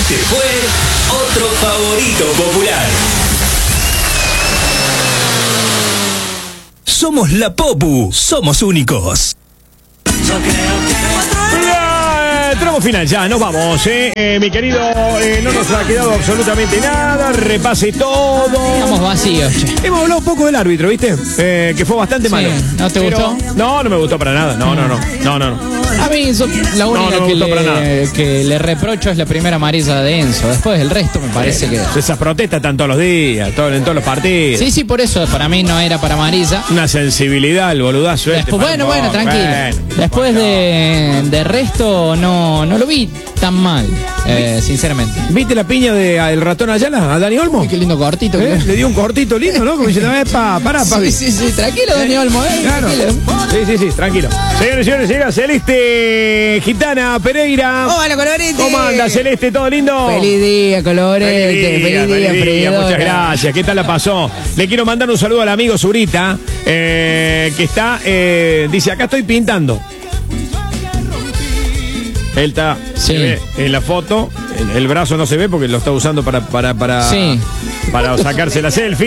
Este fue otro favorito popular. Somos la Popu, somos únicos. Yo creo que... Tramo final, ya, nos vamos, mi querido, no nos ha quedado absolutamente nada, repase todo. Estamos vacíos, che. Hemos hablado un poco del árbitro, ¿viste? Que fue bastante malo. ¿No te gustó? No, no me gustó para nada, no. A mí la única que le reprocho es la primera amarilla de Enzo. Después el resto me parece que... Esas protestas están todos los días, en todos los partidos. Sí, por eso para mí no era para amarilla. Una sensibilidad, el boludazo Después, bueno, tranquilo. Después de resto no lo vi tan mal, sinceramente. ¿Viste la piña del ratón Ayala a Dani Olmo? Uy, qué lindo cortito. Le dio un cortito lindo, ¿no? Como diciendo, pará, papi. Sí, tranquilo, Dani Olmo, Claro. tranquilo. Sí, tranquilo. Señores, llega Celeste Gitana Pereira. Hola, Colorete. ¿Cómo anda, Celeste? ¿Todo lindo? Feliz día, Colorete. Feliz día, muchas gracias. ¿Qué tal la pasó? Le quiero mandar un saludo al amigo Zurita, que está, dice, acá estoy pintando. Él está, se ve en la foto, el brazo no se ve porque lo está usando para sacarse la selfie.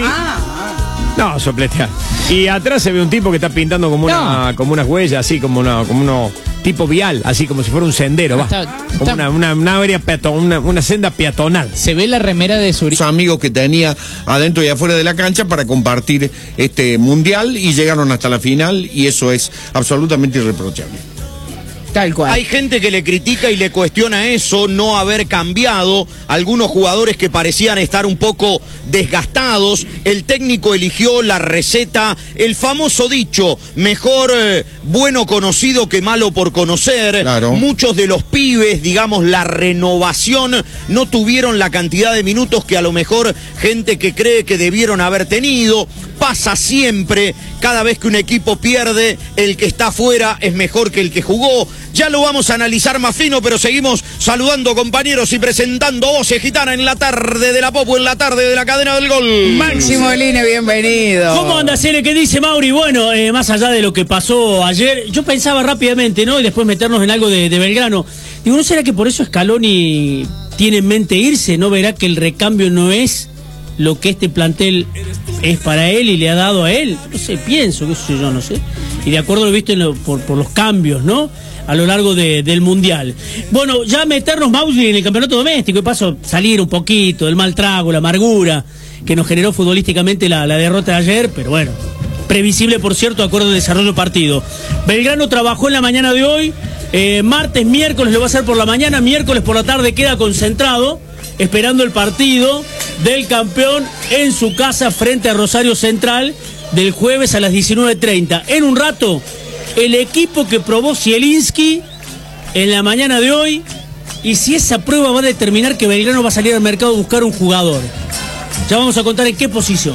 No, sopletear. Y atrás se ve un tipo que está pintando como unas huellas, así como uno tipo vial, así como si fuera un sendero, como una área una senda peatonal. Se ve la remera de Zurita. Amigos que tenía adentro y afuera de la cancha para compartir este mundial y llegaron hasta la final y eso es absolutamente irreprochable. Tal cual. Hay gente que le critica y le cuestiona eso, no haber cambiado, algunos jugadores que parecían estar un poco desgastados, el técnico eligió la receta, el famoso dicho, mejor bueno conocido que malo por conocer. Claro. Muchos de los pibes, digamos, la renovación, no tuvieron la cantidad de minutos que a lo mejor gente que cree que debieron haber tenido. Pasa siempre, cada vez que un equipo pierde, el que está afuera es mejor que el que jugó. Ya lo vamos a analizar más fino, pero seguimos saludando compañeros y presentando voces gitanas en la tarde de la Popu, en la tarde de la cadena del gol. Máximo Line, bienvenido. ¿Cómo anda, Cele? ¿Qué dice Mauri? Bueno, más allá de lo que pasó ayer, yo pensaba rápidamente, ¿no? Y después meternos en algo de Belgrano. Digo, ¿no será que por eso Scaloni tiene en mente irse? ¿No verá que el recambio no es lo que este plantel es para él y le ha dado a él? No sé, pienso, qué sé yo, no sé. Y de acuerdo a lo visto por los cambios, ¿no? A lo largo del Mundial. Bueno, ya meternos, Mauri, en el campeonato doméstico, y paso salir un poquito del mal trago, la amargura que nos generó futbolísticamente la derrota de ayer, pero bueno, previsible, por cierto, de acuerdo al desarrollo del partido. Belgrano trabajó en la mañana de hoy, martes, miércoles lo va a hacer por la mañana, miércoles por la tarde queda concentrado, esperando el partido del campeón en su casa frente a Rosario Central del jueves a las 19:30. En un rato, el equipo que probó Zielinski en la mañana de hoy, y si esa prueba va a determinar que Belgrano va a salir al mercado a buscar un jugador. Ya vamos a contar en qué posición.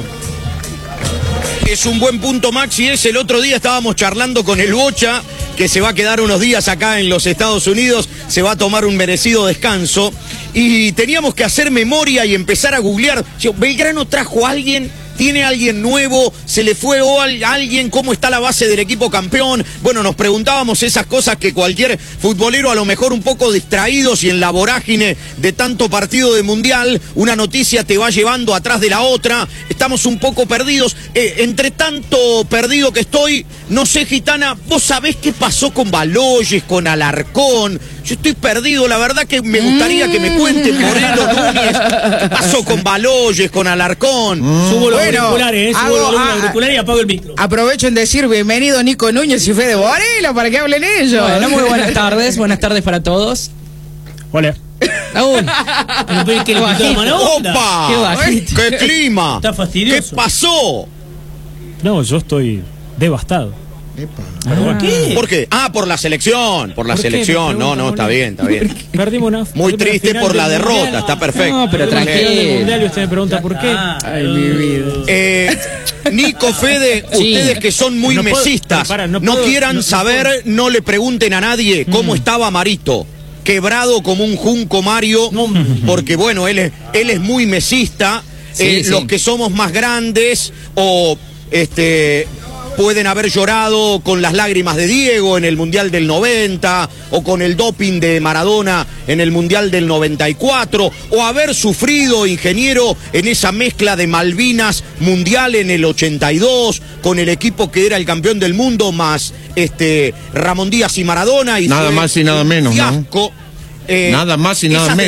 Es un buen punto, Maxi. El otro día estábamos charlando con el Bocha, que se va a quedar unos días acá en los Estados Unidos, se va a tomar un merecido descanso, y teníamos que hacer memoria y empezar a googlear. ¿Belgrano trajo a alguien? ¿Tiene alguien nuevo? ¿Se le fue a alguien? ¿Cómo está la base del equipo campeón? Bueno, nos preguntábamos esas cosas que cualquier futbolero, a lo mejor un poco distraídos y en la vorágine de tanto partido de mundial, una noticia te va llevando atrás de la otra. Estamos un poco perdidos. Entre tanto perdido que estoy, no sé, Gitana, ¿vos sabés qué pasó con Baloyes, con Alarcón? Yo estoy perdido, la verdad que me gustaría que me cuenten, Moreno, Núñez, ¿qué pasó con Baloyes, con Alarcón? Subo los auriculares, y apago el micro. Aprovecho en decir bienvenido Nico Núñez y Fede Borelo para que hablen ellos. Bueno, muy buenas tardes para todos. Hola. ¡Opa! ¡Qué clima! Está fastidioso. ¿Qué pasó? No, yo estoy devastado. ¿Por qué? ¿Por qué? Por la selección. Por la selección. No, está bien. Perdimos una. Muy triste por la derrota, está perfecto. No, pero tranquilo. Y usted me pregunta por qué. Ay, mi vida. Nico, Fede, ustedes que son muy mesistas, no quieran saber, no le pregunten a nadie cómo estaba Marito. Quebrado como un junco, Mario, porque bueno, él es muy mesista. Los que somos más grandes o pueden haber llorado con las lágrimas de Diego en el Mundial del 90, o con el doping de Maradona en el Mundial del 94, o haber sufrido, ingeniero, en esa mezcla de Malvinas Mundial en el 82, con el equipo que era el campeón del mundo, más Ramón Díaz y Maradona. Y nada más y nada menos, fiasco, ¿no? Nada más y nada menos.